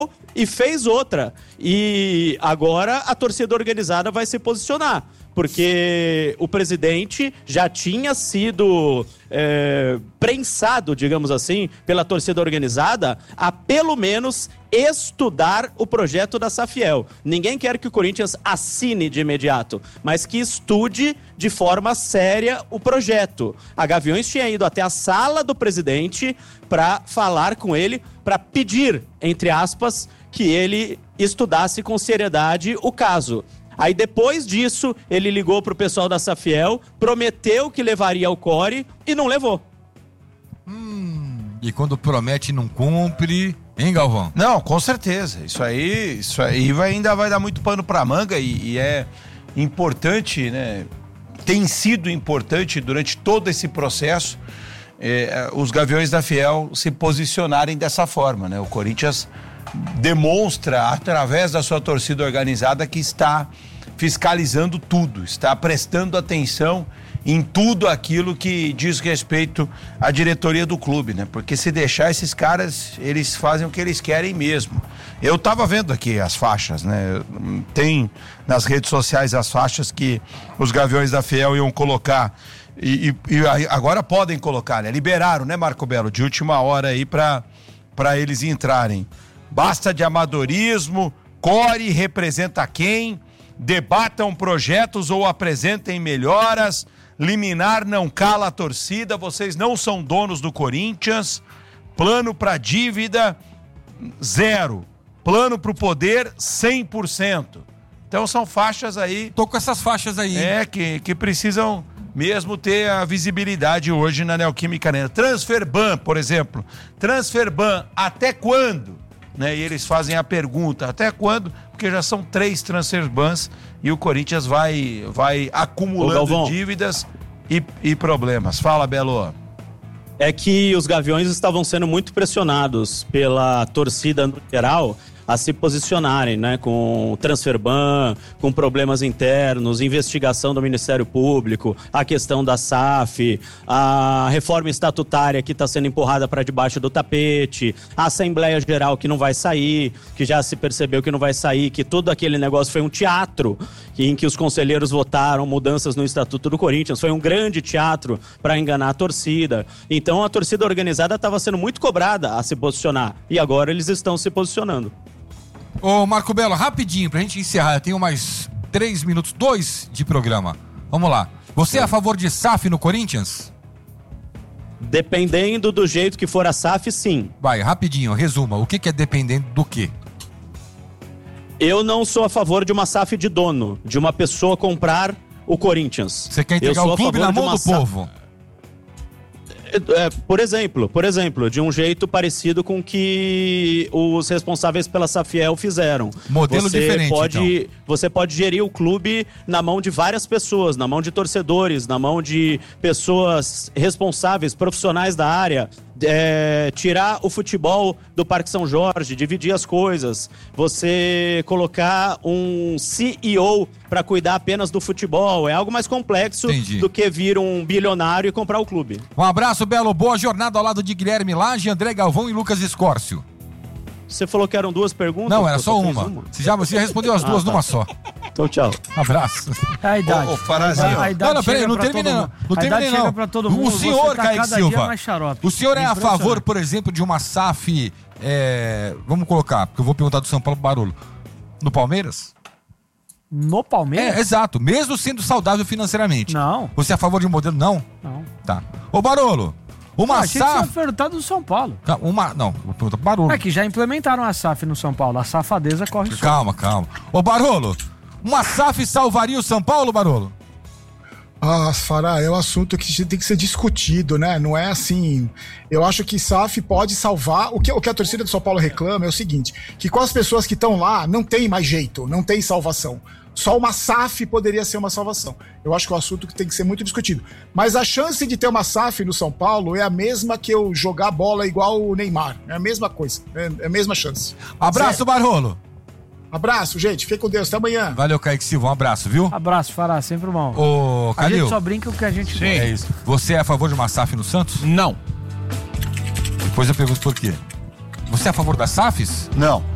e fez outra. E agora a torcida organizada vai se posicionar, porque o presidente já tinha sido prensado, digamos assim, pela torcida organizada a pelo menos estudar o projeto da Safiel. Ninguém quer que o Corinthians assine de imediato, mas que estude de forma séria o projeto. A Gaviões tinha ido até a sala do presidente para falar com ele, para pedir, entre aspas, que ele estudasse com seriedade o caso. Aí depois disso, ele ligou pro pessoal da Safiel, prometeu que levaria ao CORE e não levou. E quando promete não cumpre, hein, Galvão? Não, com certeza. Isso aí ainda vai dar muito pano pra manga e é importante, né? Tem sido importante durante todo esse processo os Gaviões da Fiel se posicionarem dessa forma, né? O Corinthians demonstra, através da sua torcida organizada, que está fiscalizando tudo, está prestando atenção em tudo aquilo que diz respeito à diretoria do clube, né? Porque se deixar esses caras, eles fazem o que eles querem mesmo. Eu tava vendo aqui as faixas, né? Tem nas redes sociais as faixas que os Gaviões da Fiel iam colocar e agora podem colocar, né? Liberaram, né, Marco Belo? De última hora aí pra eles entrarem. Basta de amadorismo, CORE representa quem? Debatam projetos ou apresentem melhoras, liminar não cala a torcida, vocês não são donos do Corinthians, plano para dívida, 0, plano para o poder, 100%. Então são faixas aí... Tô com essas faixas aí. Que precisam mesmo ter a visibilidade hoje na Neoquímica Arena. Transferban, por exemplo. Transferban, até quando? Né? E eles fazem a pergunta, até quando? Porque já são 3 transferbans e o Corinthians vai acumulando dívidas e problemas. Fala, Belo. É que os Gaviões estavam sendo muito pressionados pela torcida no geral a se posicionarem, né, com transferban, com problemas internos, investigação do Ministério Público, a questão da SAF, a reforma estatutária que está sendo empurrada para debaixo do tapete, a Assembleia Geral que não vai sair, que já se percebeu que não vai sair, que todo aquele negócio foi um teatro em que os conselheiros votaram mudanças no Estatuto do Corinthians, foi um grande teatro para enganar a torcida. Então a torcida organizada estava sendo muito cobrada a se posicionar e agora eles estão se posicionando. Ô Marco Belo, rapidinho, pra gente encerrar, eu tenho mais 3 minutos, 2 de programa. Vamos lá. Você é a favor de SAF no Corinthians? Dependendo do jeito que for a SAF, sim. Vai, rapidinho, resuma. O que é dependendo do quê? Eu não sou a favor de uma SAF de dono, de uma pessoa comprar o Corinthians. Você quer entregar o clube na mão do povo? Por exemplo, de um jeito parecido com que os responsáveis pela Safiel fizeram. Modelo diferente, então. Você pode gerir o clube na mão de várias pessoas, na mão de torcedores, na mão de pessoas responsáveis, profissionais da área. Tirar o futebol do Parque São Jorge, dividir as coisas, você colocar um CEO para cuidar apenas do futebol, é algo mais complexo do que vir um bilionário e comprar o clube. Um abraço, Belo, boa jornada ao lado de Guilherme Lage, André Galvão e Lucas Escórcio. Você falou que eram 2 perguntas? Não, era só uma. Você já respondeu as duas numa só. Então, tchau. Abraço. É a idade. Não, peraí, não terminei não. Não terminei não. O senhor, Kaique Silva, o senhor é a Impressionante. favor, por exemplo, de uma SAF, vamos colocar, porque eu vou perguntar do São Paulo pro Barolo, no Palmeiras? No Palmeiras? Exato, mesmo sendo saudável financeiramente. Não. Você é a favor de um modelo? Não? Não. Tá. Ô, Barolo, uma achei SAF... que você perguntado do São Paulo. Não, vou perguntar pro Barolo. É que já implementaram a SAF no São Paulo. A safadeza corre solta. Calma. Ô, Barolo, uma SAF salvaria o São Paulo, Barolo? Fará, é um assunto que tem que ser discutido, né? Não é assim... Eu acho que SAF pode salvar... O que a torcida do São Paulo reclama é o seguinte, que com as pessoas que estão lá, não tem mais jeito, não tem salvação. Só uma SAF poderia ser uma salvação. Eu acho que é um assunto que tem que ser muito discutido. Mas a chance de ter uma SAF no São Paulo é a mesma que eu jogar bola igual o Neymar. É a mesma coisa, é a mesma chance. Abraço, Barolo. Abraço, gente. Fique com Deus. Até amanhã. Valeu, Kaique Silva. Um abraço, viu? Abraço, Fará. Sempre bom. Ô, a Calil. gente só brinca o que a gente... Sim. É isso. Você é a favor de uma SAF no Santos? Não. Depois eu pergunto por quê. Você é a favor das SAFs? Não.